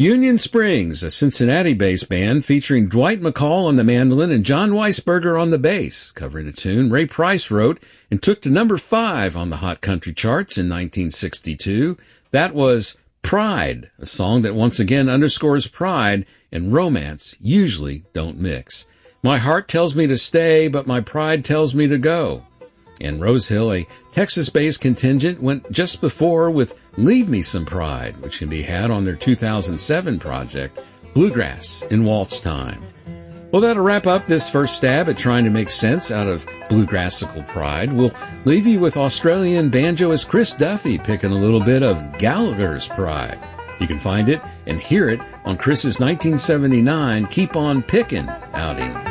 Union Springs, a Cincinnati-based band featuring Dwight McCall on the mandolin and John Weisberger on the bass, covering a tune Ray Price wrote and took to number 5 on the Hot Country charts in 1962. That was Pride, a song that once again underscores pride and romance usually don't mix. My heart tells me to stay, but my pride tells me to go. And Rose Hill, a Texas-based contingent, went just before with Leave Me Some Pride, which can be had on their 2007 project, Bluegrass in Waltz Time. Well, that'll wrap up this first stab at trying to make sense out of bluegrassical pride. We'll leave you with Australian banjoist Chris Duffy picking a little bit of Gallagher's Pride. You can find it and hear it on Chris's 1979 Keep On Pickin' outing.